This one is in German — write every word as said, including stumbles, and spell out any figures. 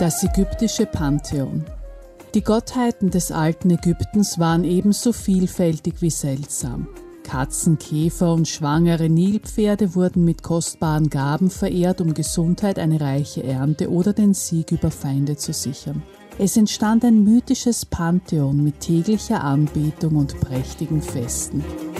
Das ägyptische Pantheon. Die Gottheiten des alten Ägyptens waren ebenso vielfältig wie seltsam. Katzen, Käfer und schwangere Nilpferde wurden mit kostbaren Gaben verehrt, um Gesundheit, eine reiche Ernte oder den Sieg über Feinde zu sichern. Es entstand ein mythisches Pantheon mit täglicher Anbetung und prächtigen Festen.